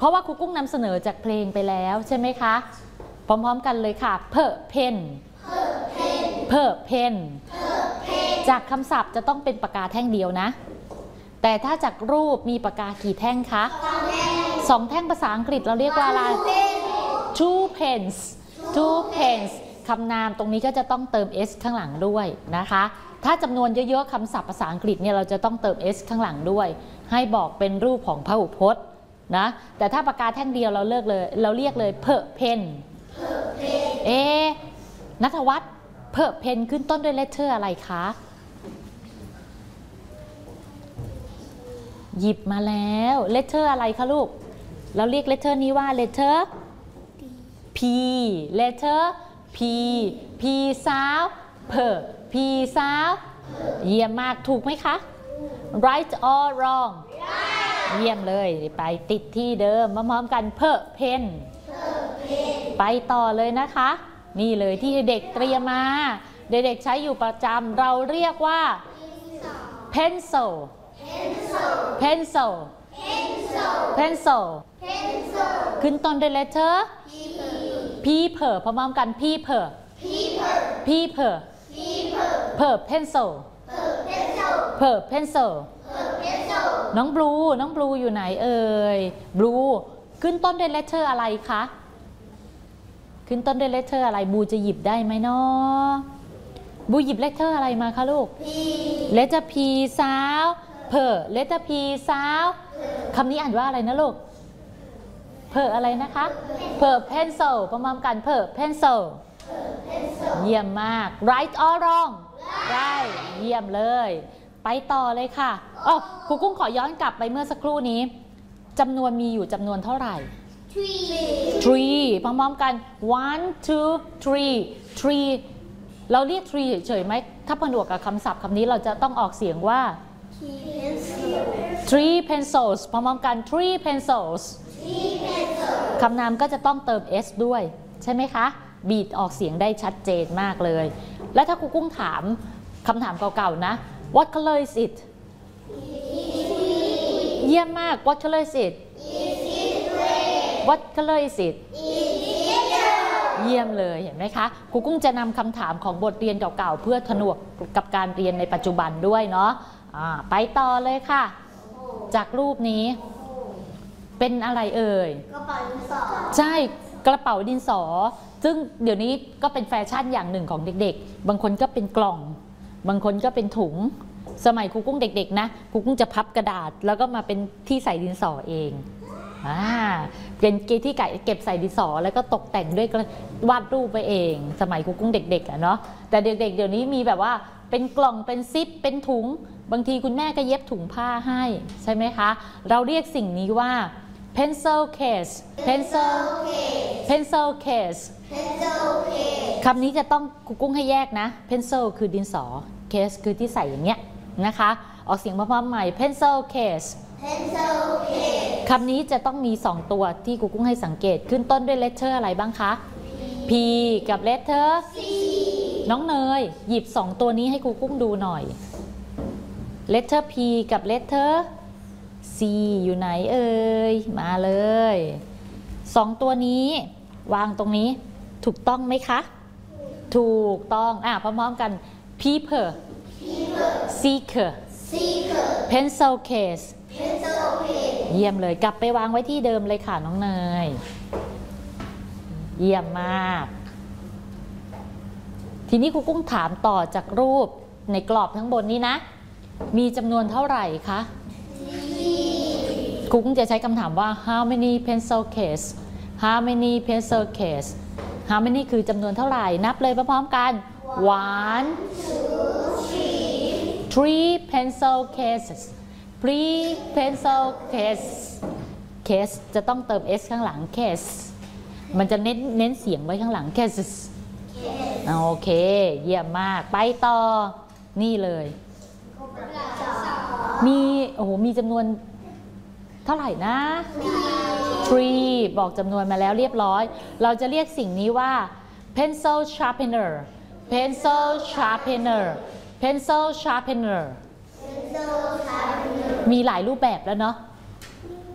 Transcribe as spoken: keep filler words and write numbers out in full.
เพราะว่าครูกุ้งนำเสนอจากเพลงไปแล้วใช่ไหมคะพร้อมๆกันเลยค่ะเพอเพนเพอเพนจากคำศัพท์จะต้องเป็นปากกาแท่งเดียวนะแต่ถ้าจากรูปมีปากกากี่แท่งคะสองแท่งภาษาอังกฤษเราเรียกว่าอะไร two pens two pens คำนามตรงนี้ก็จะต้องเติม s ข้างหลังด้วยนะคะถ้าจำนวนเยอะๆคำศัพท์ภาษาอังกฤษเนี่ยเราจะต้องเติม s ข้างหลังด้วยให้บอกเป็นรูปของพหูพจน์นะแต่ถ้าปากกาแท่งเดียวเราเลิกเลยเราเรียกเลยเพอเพนเอณัฐวัฒน์เพอเพนขึ้นต้นด้วยเลตเตอร์อะไรคะหยิบมาแล้วเลตเตอร์อะไรคะลูกเราเรียกเลตเตอร์นี้ว่าเลตเตอร์ P เลตเตอร์ P P สาวเพอ P สาวเยี่ยมมากถูกไหมคะ right or wrong เยี่ยมเลยไปติดที่เดิมมาพร้อมกันเพอเพนไปต่อเลยนะคะนี่เลยที่เด็กเตรียมมาเด็กๆใช้อยู่ประจำเราเรียกว่า pencil pencil pencil ขึ้นต้นด้วย letter p เพอพร้อมกัน p เพอ p เพอเพอ pencil เพอ pencil น้องบลูน้องบลูอยู่ไหนเอ่ยบลูขึ้นต้นด้วย letter อะไรคะขึ้นต้นด้วย letter อะไรบลูจะหยิบได้ไหมเนาะบลูหยิบ letter อะไรมาคะลูก letter p สาวเพอ letter p สาวคำนี้อ่านว่าอะไรนะลูกเพออะไรนะคะเพอ pencil ประมาณกันเพอ pencil เยี่ยมมาก right or wrong right เยี่ยมเลยไปต่อเลยค่ะอ๋อครูกุ้งขอย้อนกลับไปเมื่อสักครู่นี้จำนวนมีอยู่จำนวนเท่าไหร่ three พร้อมๆกัน one two three three เราเรียก three เฉยๆไหมถ้าผนวกกับคำศัพท์คำนี้เราจะต้องออกเสียงว่า three pencils พร้อมๆกัน three pencils คำนามก็จะต้องเติม s ด้วยใช่ไหมคะบีดออกเสียงได้ชัดเจนมากเลยและถ้าครูกุ้งถามคำถามเก่าๆนะ what color is it เยี่ยมมาก what color is it what color is it เยี่ยมเลยเห็นไหมคะครูกุ้งจะนำคำถามของบทเรียนเก่าๆเพื่อผนวกกับการเรียนในปัจจุบันด้วยเนาะไปต่อเลยค่ะจากรูปนี้เป็นอะไรเอ่ยกระเป๋าดินสอใช่กระเป๋าดินสอซึ่งเดี๋ยวนี้ก็เป็นแฟชั่นอย่างหนึ่งของเด็กๆบางคนก็เป็นกล่องบางคนก็เป็นถุงสมัยครูกุ้งเด็กๆนะครูกุ้งจะพับกระดาษแล้วก็มาเป็นที่ใส่ดินสอเองอ่าเป็นที่เก็บใส่ดินสอแล้วก็ตกแต่งด้วยวาดรูปไปเองสมัยครูกุ้งเด็กๆอ่ะเนาะแต่เด็กๆเดี๋ยวนี้มีแบบว่าเป็นกล่องเป็นซิปเป็นถุงบางทีคุณแม่ก็เย็บถุงผ้าให้ใช่ไหมคะเราเรียกสิ่งนี้ว่า pencil case pencil pencil case คำนี้จะต้องครูกุ้งให้แยกนะ pencil คือดินสอ case คือที่ใส่อย่างเงี้ยนะคะออกเสียงพร้อมๆใหม่ pencil case คำนี้จะต้องมีสองตัวที่ครูกุ้งให้สังเกตขึ้นต้นด้วย letter อะไรบ้างคะ p กับ letter c น้องเนยหยิบสองตัวนี้ให้ครูกุ้งดูหน่อย letter p กับ letter c อยู่ไหนเอ่ยมาเลยสองตัวนี้วางตรงนี้ถูกต้องไหมคะถูกต้องอ่ะพร้อมๆกัน paper seeker pencil case เยี่ยมเลยกลับไปวางไว้ที่เดิมเลยค่ะน้องเนยเยี่ยมมากทีนี้ครูกุ้งถามต่อจากรูปในกรอบทั้งบนนี้นะมีจำนวนเท่าไหร่คะครูกุ้งจะใช้คำถามว่า how many pencil case how many pencil case how many คือจำนวนเท่าไหร่นับเลยพร้อมๆกัน one three pencil cases three pencil cases case จะต้องเติม s ข้างหลัง case มันจะเน้นเน้นเสียงไว้ข้างหลัง cases โอเคเยี่ยมมากไปต่อนี่เลยมีโอ้โหมีจำนวนเท่าไหร่นะ three บอกจำนวนมาแล้วเรียบร้อยเราจะเรียกสิ่งนี้ว่า pencil sharpener pencil sharpener pencil sharpener มีหลายรูปแบบแล้วเนาะ